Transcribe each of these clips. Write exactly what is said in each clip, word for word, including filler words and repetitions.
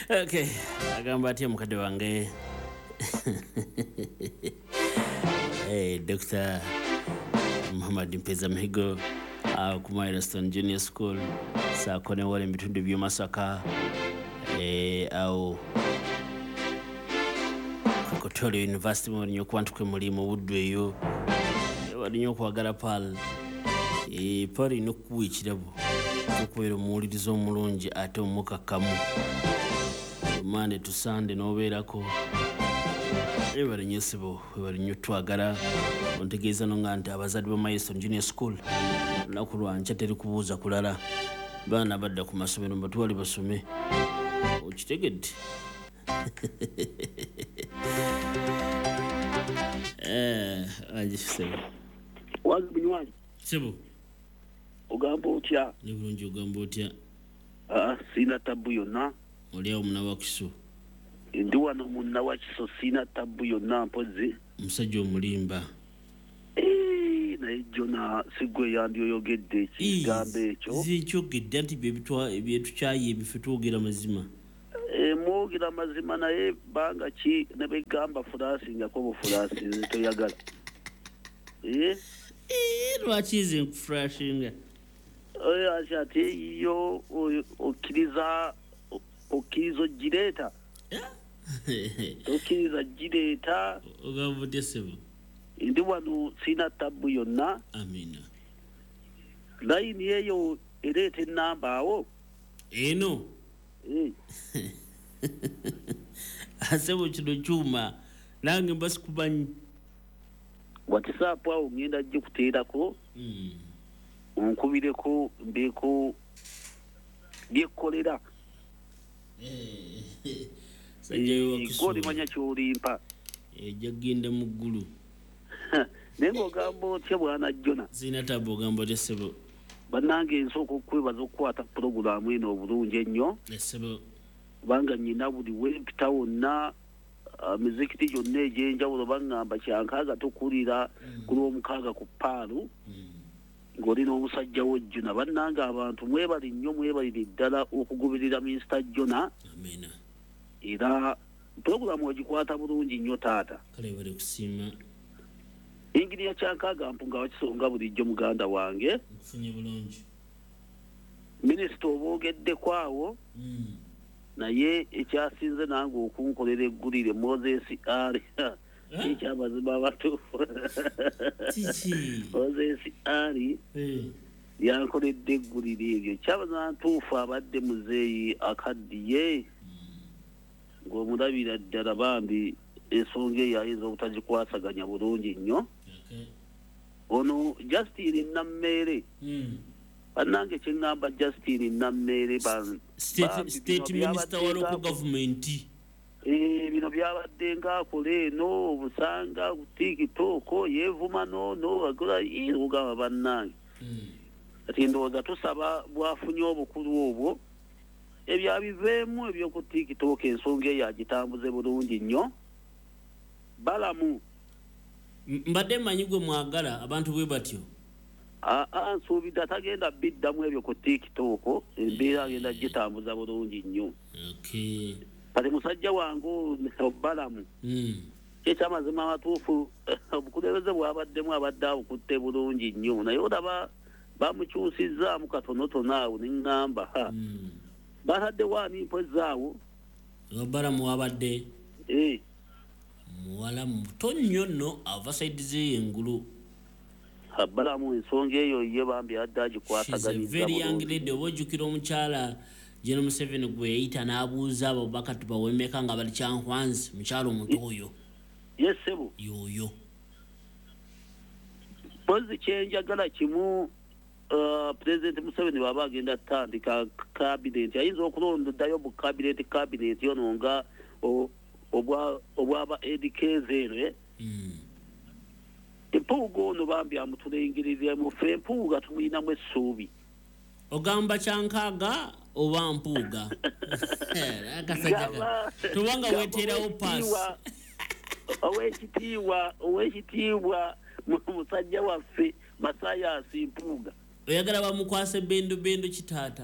Okay, agamba ati mukadde wange. Hey, Doctor Muhammad Mpeza Mihigo, uh, ku Milestone Junior School, Sakone wale mbitundu by'e Masaka, eh, au Kotole University mu nnyo kwantukwe mulimu buddu eyo. Wali nnyo kwagala pal. Eh, pal ino kuwa ekirabo. Okubeera omuwuliriza omulungi ate omukakkamu. Monday to Sunday n'obeerako. Ebali nnyo ssebo, ebali nnyo twagala. Ontegeeza no nga nti abazadde ba Milestone Junior School olunaku lwankya teri kubuuza kulala. Baana badda ku masomero batwale basome. Okitegedde? Eh, aje ssebo. Wazi bunywanyi. Ssebo. Ogamba otya? Ni bulungi ogamba otya? Ah, sina tabu yonna. Oli awo muna wa Kiso. Ndi wano munna wa Kiso sina tabu yonna mpozi. Musajja omulimba. Eh, naye jona sigwe yandi oyogedde ekigambo ekyo. Zikyogedde nti byebitwa ebyetukyaye ebife twogera mazima. Eh, mwogera mazima naye banga ki ne begamba fulaasingako bufulaasi toyagala. Eh? Eh, lwaki nze nkuflashinga? Oya ati yo okiriza okirizo gireta. Okiriza gireta. Ogamba otya ssebo? Ndi wano sina tabu yonna. Amina. Layini eyo ereeta ennamba awo. Eno? Eh. Asebo kino kyuma nange mba sikumanyi. WhatsApp awo ngenda gye kuteerako. Mm. Onkubireko mbeeko byekkolera. Eh. Sajjayo wakiso. Goli manya kyolimpa. Ejja genda mu ggulu. Naye ng'ogamba otya bwana Jona? Sina tabu ogamba otya ssebo? Bannange nsooka okwebaza okukwata pulogulaamu eno obulungi ennyo. Ssebo. Kubanga nnyina buli wempita wonna mizikiti gyonna egy'enjawulo baŋŋamba kyankaaga tukulira ku lw'omukaaga ku paalu. Ng'oli n'omusajja wo Jona. Bannange abantu mwebali nnyo mwebalire ddala okugoberera minisita Jona. Amina. Era pulogulaamu ogikwata bulungi nnyo taata. Kale bali kusiima. Engeri ya kyankaaga mpunga wakisonga bulijjo muganda wange. Nkufunye bulungi. Minisita oboogeddeko awo. Mm. Naye ekyasinze nange okunkolera eggulire Moses Ali. Ekyamazima abatuufu. Kiki? Moses Ali. Eh. Yankoledde eggulire ebyo. Kyamazima ntuufu abadde muzeeyi akaddiye. Ng'omulabira ddala bambi ensonga eyo ayinza obutagikwasaganya bulungi nnyo. Ono Justin Nammeere. Mm. Bannange kye ŋŋamba Justin Nammeere State, state Minister wa local government. Eh, bino byabadde ng'akola eno obusanga ku TikTok yeevuma noono agola ogamba bannange. Kati ndowooza tusaba bwafunye obukulu obwo ebyabiveemu ebyoku TikTok ensonga eyo agitambuze bulungi nnyo. Balamu. Mbadde mmanyi gwe mwagala abantu bwe batyo. Aa nsuubidde atagenda biddamu ebyo ku TikTok embeera agenda gitambuza bulungi nnyo. Okay. Kati musajja wange Balamu. Mm. Kyekyamazima amatuufu obukulembeze bwabaddemu abadde abukutte bulungi nnyo naye olaba bamukyusizzaamu katonotono awo ne ŋŋamba. Mm. Batadde waani mpozzi awo. Balamu wabadde. Eh. Muwala muto nnyo nno ava sayidi ze engulu. Balamu ensonga eyo ye bambi adde agikwasaganyizza. Very young lady oba ojjukira omukyala General Museveni gwe yayita n'abuuza ababaka tubawemeka nga bali kyankwanzi mukyala omuto oyo. Yes sebo. Yoyo. Pozi kyenjagala kimu uh, President Museveni baba agenda atandika cabinet ayinza okulondoddayo bu cabinet cabinet yono nga obwa obwaba edikeze. Mm. Empuuga ono bambi amutulengirire mu ffe empuuga tumuyinamu essuubi. Ogamba kyankaaga oba mpuuga? Akasajja tubanga weeterawo paasi. Owekitiibwa owekitiibwa musajja waffe Masayasi Mpuuga. Oyagala bamukwase bendo bendo kitaata.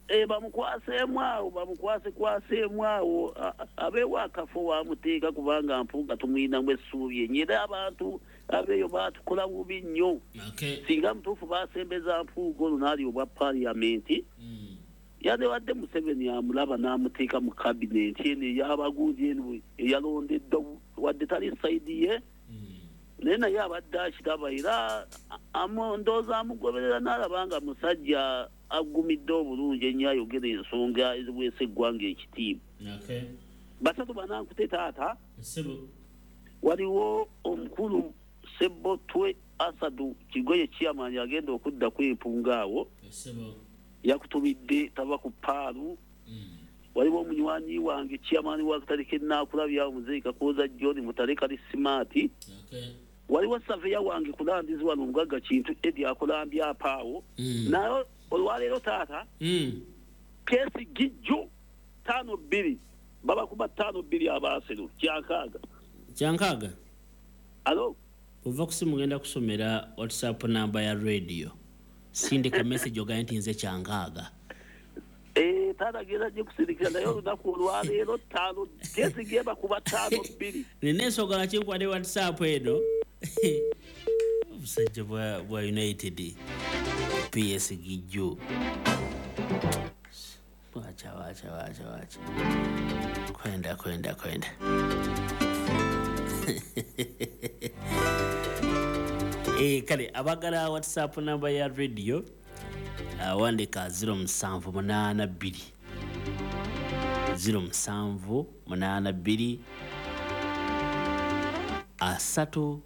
e bamukwase mwawo bamukwase kwase mwawo abewa akafo wa muteeka kubanga mpunga tumwina mwesuubye nyira abantu abeyo batukola bubi nnyo okay singa mutuufu basembeza mpuugo lunaali obwa parliamenti mm. yade wadde Museveni amulaba n'amuteeka mu cabinet eno eyabaguzi eno eyalondedde wadde tali saidi ye mm. naye naye abadde akiraba era ndowooza amugoberera n'alaba musajja agumidde obulungi ennyo ayogera ensonga eziweesa eggwanga ekitiibwa okay basatu banankute taata sebo waliwo omukulu Ssebbotwe Asadu Kigoye Chairman agenda okudda kwepunga awo sebo yakutubidde taba ku paalu mm. waliwo omunywanyi wange Chairman wa katale k'ennakulabya Muzei Kakoza John Mutale Kali Smart okay waliwo saveya wange kulandizi wano omugagga kintu edi akulambya apaawo mm. nayo olwaleero taata mm. kesi gijjo tano bbiri baba kuba tano bbiri abaasero kyankaaga kyankaaga alo ova kusimu ngenda kusomera WhatsApp namba ya radio sindika message ogaye nti nze kyankaaga eh taata gera je kusindikira nayo olunaku olwaleero tano kesi geba kuba tano bbiri nenesogala kinkwade WhatsApp eno obusajja bwa bwa United P S Gijjo wacha wacha wacha wacha kwenda kwenda kwenda eh kale abagala WhatsApp namba ya radio awandika zero musanvu munaana bbiri zero musanvu munaana bbiri asatu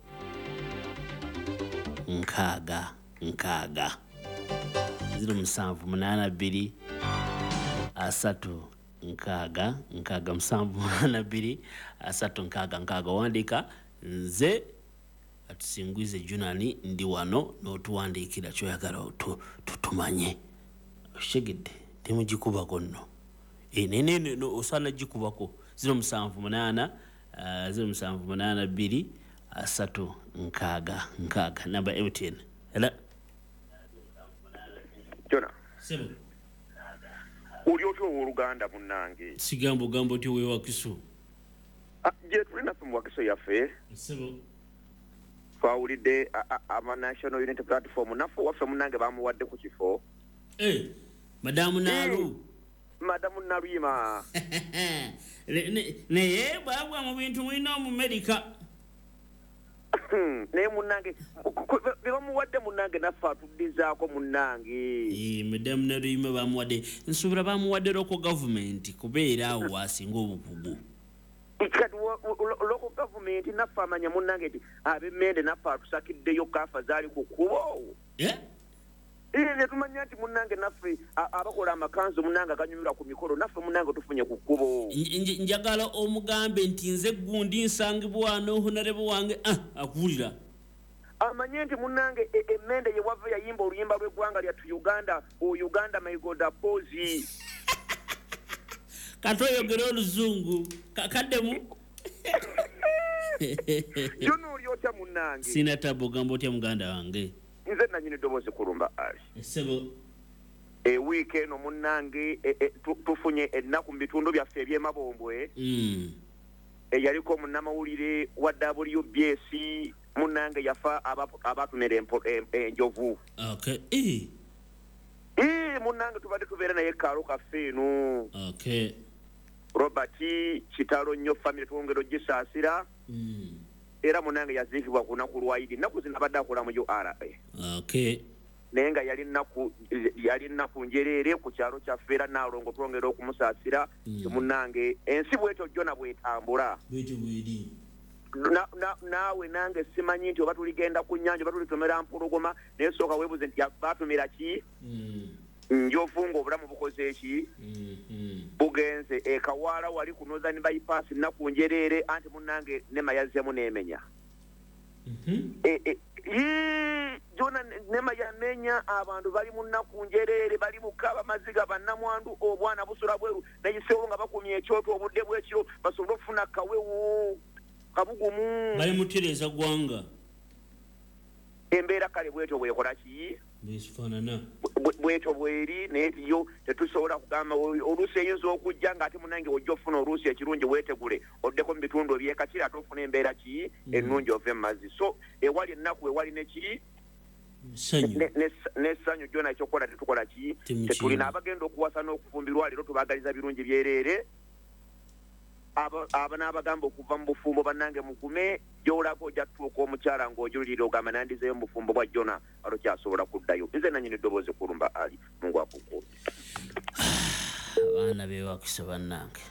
nkaaga nkaaga zero musanvu munaana bbiri asatu nkaaga nkaaga musanvu munaana bbiri asatu nkaaga nkaaga wandika nze atusinguize Junani ndi wano n'otuwandiikira kyoyagala tutumanye oshegedde temugikubako nno enene no osana gikubako zero musanvu munaana zero musanvu munaana bbiri asatu nkaaga nkaaga namba M T N ela Jona sebo uli otyo oluganda munnange sigambo gambo ti wewa kiso ah je tulina somo wakiso yaffe sebo twawulidde ama National Unity Platform naffe waffe munnange bamuwadde ku kifo eh madamu Nalu madamu Nalwima naye bwabwa mu bintu mwina mu America naye munnange bebamuwadde munnange naffe atuddizaako munnange eh madamu Nalwima bamuwadde nsubira bamuwadde loko government kubeera awo wasinga obukugu ikati local government naffe amanya munnange ti ab'emmende naffe atusakiddeyo kafa zaali ku kkubo eh ee netumanya nti munnange naffe abakola amakanzu munnange aganyumira ku mikolo naffe munnange tufunye ku kkubo njagala omugambe nti nze gundi nsangibwa wano honorable wange ah akuwulira amanye nti munnange emmende ye wava yayimba oluyimba lw'eggwanga lyattu Uganda o Uganda my God apposi katoyogera oluzungu kaddemu Jono oli otya munnange sina tabo gambo otya muganda wange nze nanyini ddoboozi kulumba ali sebo e week eno munnange tufunye ennaku mu bitundu byaffe eby'emabombwe mm. e yaliko munnamawulire wa W B S munnange yafa abatunera enjovu okay eh eh munnange tubadde tubeera naye kaalo kaffe eno okay Robert Kitalo nnyo family twongero gisaasira mm. era munnange yaziikibwa ku lunaku lwayidi nnaku zino abadde akola mu U R A okay naye nga yali nnaku yali nnaku njereere ku kyalo kyaffe era Naalongo twongera okumusaasira mm. munnange ensi bwetyo jjona bwetambula bwetyo bweri naawe nange simanyi nti oba tuligenda ku nnyanja oba tulitomera mpologoma naye sooka weebuze nti baatumira ki njovu ng'obulamu bukoze eki bugenze ekawaala wali ku Northern bypass nnaku njereere anti munnange nema yazzemu n'emenya jona nema yamenya abantu bali mu nnaku njereere bali bukaba maziga bannamwandu obwana busula bweru nayiseewo nga bakumya ekyoto obudde bw'ekiro basobole okufuna kawewo kabugumu bali mutereza gwanga embeera kale bwetyo bwekola ki Bisifanana. Bweto bweri naye yo tetusobola kugamba oluusi eyinza okujja ng'ate munange ojja ofuna oluusi ekirungi weetegule oddeko mu bitundu ebyekakiri ate ofuna embeera ki ennungi ove mu mazzi so ewali ennaku ewali neki n'essanyu gyona ekyokukola tetukola ki tetulina abagenda okuwasa n'okufumbirwa leero tubaagaliza birungi byereere aba n'abagamba okuva mu bufumbo bannange mugume gy'olaga ojja tutuuka omukyala ng'ojulirira ogamba nandizeeyo mu bufumbo bwa jona alokyasobola kuddayo nze nanyini eddoboozi kulumba ali mungu akukuumi abaana beewakisa bannange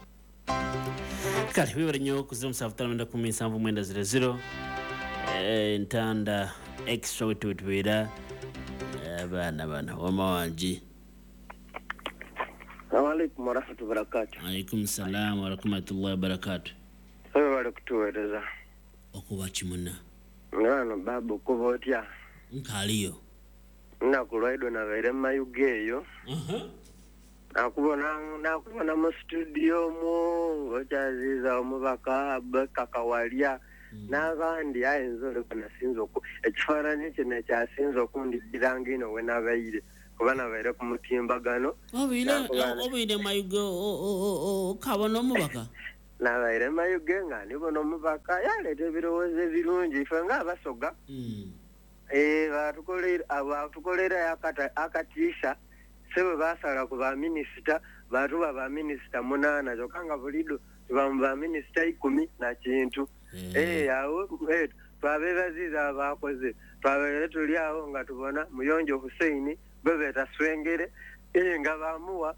kale bibala nnyo ku zero musanvu ttaano mwenda kumi nsanvu mwenda zero zero entanda extra wetu wetubeera abaana bana wama wangi. Assalamualaikum warahmatullahi wabarakatuh. Alaikum salam warahmatullahi wabarakatuh. Sawa wale kutuweleza. Okuba kimuna. Ngano babu kuba otya. Nkaliyo. Nakulwaidwa na baire mayugeyo. Aha. Nakubona nakubona mu studio mu ochaziza omubaka kakawalya. N'abandi ayinzole kana sinzo ko ekifaananyi kino ekyasinza okundigira ngino we nabaire. Kubana baire ku mutimbagano obile obile mayugo kabona omubaka nabaire mayuge nga nibono omubaka yaleeta ebirowoozo ebirungi ife nga abasoga eh batukolera abatukolera akatiisha sebe basala ku baminisita batuba baminisita munana kyokka bulido tuba mu baminisita ikumi na kintu eh awo twabebaziza abakoze twabeere tuli awo nga tubona Muyonjo Hussein bebeta swengere nga bamuwa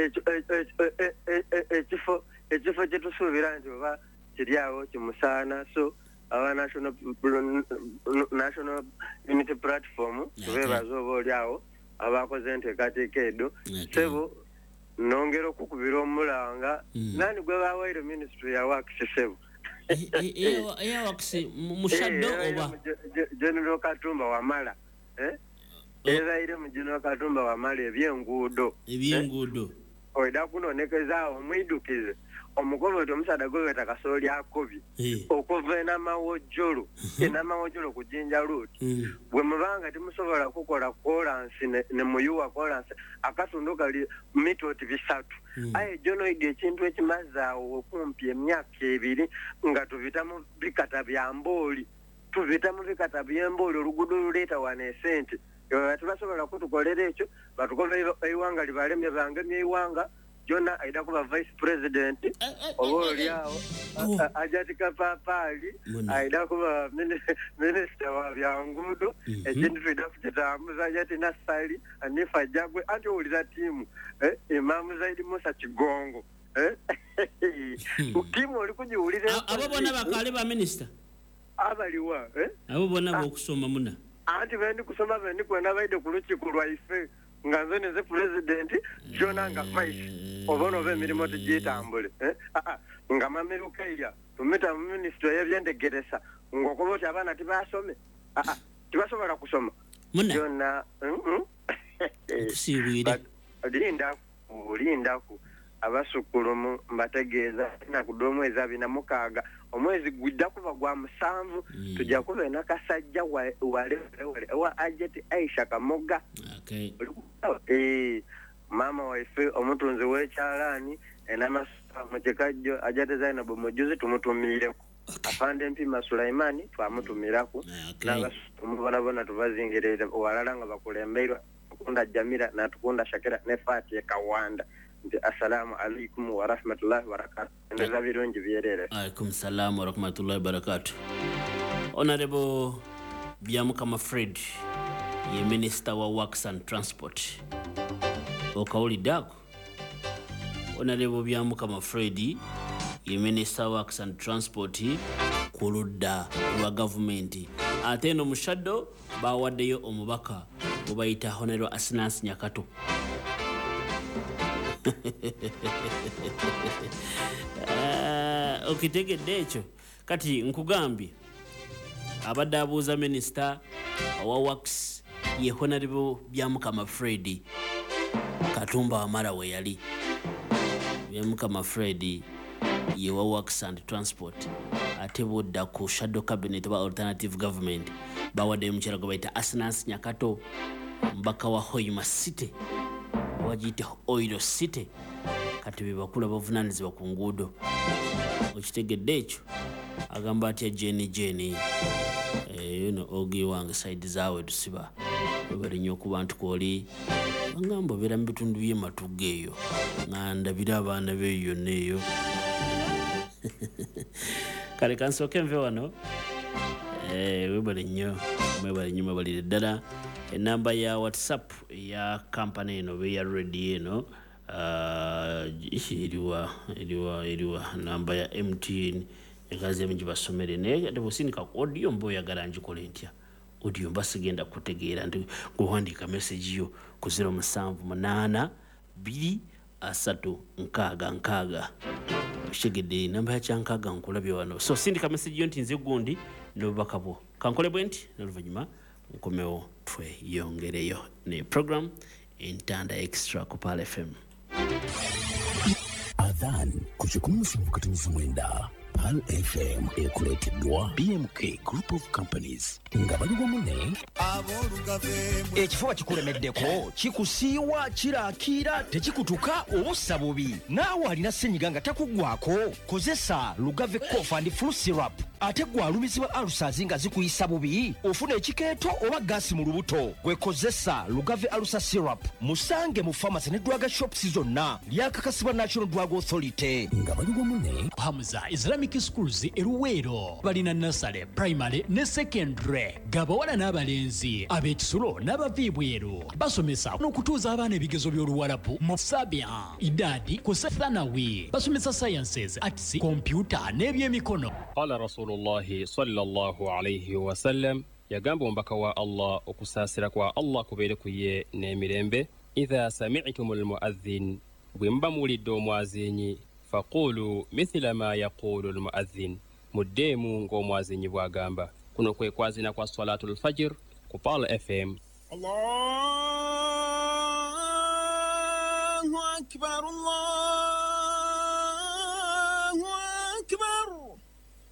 ekifo ekifo kyetusuubira nti oba kiri awo kimusaana so aba national national unity platform tubebaza oba oli awo abakoze enteekateeka edo sebo nongera okukubira omulanga nani gwe bawaire ministry ya works sebo eya works mushaddo oba General Katumba Wamala eh ezaire mujino Katumba Wamala ebyenguudo ebyenguudo oida kunonekeza omwidukize omukolo omusada gwe takasooli akobi okuva enamawojjolo enamawojjolo ku Jinja Road bwe mubanga timusobola kukola kolansi ne muyuwa kolansi akatundu kali mitoti bisatu aye jonoidi ekintu ekimazaawo okumpi emyaka ebiri nga tubita mu bikata bya mbooli tubita mu bikata by'embooli oluguudo luleeta wana esente tubasobola kutukolera ekyo batukola eiwanga libalemye bangemye eiwanga jona aida kuba vice president oba oliawo ajatika papaali aida kuba minister wa byanguudo ekintu tuida kukitambuza ajati Nassali Anifa Jagwe anti owulira tiimu Imaamu Zaidi Musa Kigongo tiimu oli kugiwulira abo bonna bakale ba minister abaliwa abo bonna bokusoma muna anti bendi kusoma bendi kwenda baide ku lukiiko lwaife nga nze neze president jona nga vice obono be mirimo tugitambule nga mamerukeya tumita mu ministry y'ebyendegeresa ng'okuba oti abaana tibasome tibasobola kusoma jona okusiibwire lindaku lindaku abasukulumu mbategeeza nakuda omwezi abiri na mukaaga omwezi gujja kuba gwa musanvu tujja kuba nakasajja wale wa Ajeti Aisha Kamoga mama waife omutunzi w'ekyalaani enamasa mu kikajjo Ajeti Zainabu Mujuzi tumutumiireko afande Mpima Sulaimani twamutumirako n'abasukulumu bona bona tubazingiririre walala nga bakulembeirwa tukunda Jamira natukunda Shakira ne Fatia Kawanda. Assalamu alaikum wa rahmatullahi wa barakatuh. Neza birungi byerere. Alaikum salam wa rahmatullahi wa barakatuh. Honorable Byamukama Fred, ye Minister wa Works and Transport. Okauli dago. Honorable Byamukama Fred, ye Minister wa Works and Transport kuludda wa government. Ate no mushaddo bawaddeyo omubaka obayita Honorable Asinas Nyakato. uh, okitegedde ekyo kati nkugambye abadde abuuza minisita owa works ye Honorable Byamukama Fred Katumba Wamala we yali Byamukama Fred yewa works and transport ate bodda ku shadow cabinet ba alternative government bawadde omukyala gwe bayita Asnas Nyakato mbaka wa Hoima City wajite Oilo City kati bebakula bavunanyizibwa ku nguudo okitegedde ekyo agamba atya Jenny Jenny eh you know ogi wange side zaawe tusiba bali nnyo ku bantu kwoli ngamba bera mu bitundu by'ematuga eyo nga ndabira abaana beeyo neeyo kale kansooke nve wano eh webale nnyo mwebale nnyo mwebale ddala enamba ya WhatsApp ya kampani eno be ya radio eno uh, iriwa iriwa iriwa namba ya M T N ekaze mingi basomere naye ate bosinika audio mbo yagala njikole ntya audio mbasigenda kutegeera ndi kuhandika message yo ku zero musanvu munana bbiri asatu nkaaga nkaaga shigede namba ya chankaga nkulabye wano so sindika message yo nti nze gundi nobakabo kankole bwenti noluvanyuma nkomewo twe yongereyo ne program Entanda Extra ku Pal F M Adhan kuchukuma mfukatanifu mwenda Pal F M ekuleteddwa B M K Group of Companies ngabaliwa mune ekifuba kikulemeddeko kikusiiwa kirakira tekikutuka obussa bubi naawe alina ssenyiga nga takugwako kozesa Lugave Cough and Flu Syrup ate gwalumizibwa alusazi nga zikuyisa bubi ofuna ekikeeto oba gaasi mu lubuto gwekozesa Lugave Alusa Syrup musange mu pharmacy ne drug shops zonna lyakakasibwa National Drug Authority ngabaliwa mune Hamza Islamic Schools eruweero balina nursery primary ne secondary gabawala n'abalenzi ab'ekisulo n'abaviibweru basomesa n'okutuuza abaana ebigezo by'oluwalabu mu sabia idadi ku thanawi basomesa sciences arts computer n'ebyemikono qala rasulullahi sallallahu alayhi wa sallam yagamba ombaka wa Allah okusaasira kwa Allah kubeere ku ye n'emirembe idha sami'tum almu'adhdhin bwe muba muwulidde omwazinyi faqulu mithla ma yaqulu almu'adhdhin muddemu ng'omwazinyi bw'agamba kuno kwe kwazina kwa salatul fajr ku Pal F M Allahu akbar Allah